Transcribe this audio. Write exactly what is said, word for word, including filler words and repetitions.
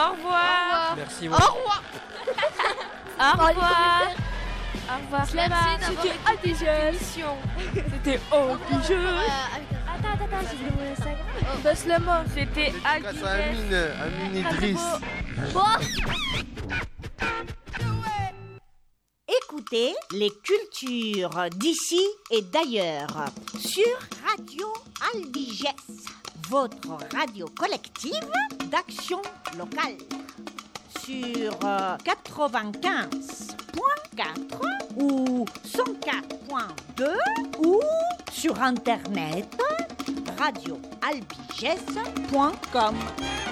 Au revoir. Merci. Au revoir. Au revoir. Au revoir. C'était Albigeuse. C'était Albigeuse. Attends, attends, attends, j'ai vu mon Instagram. Baisse le mot. C'était Dédicace à Albigeuse. Amine, Amine Idriss. Écoutez les cultures d'ici et d'ailleurs sur Radio Albiges, votre radio collective d'action locale. Sur euh, quatre-vingt-quinze point quatre ou cent quatre point deux ou sur internet radio albiges point com.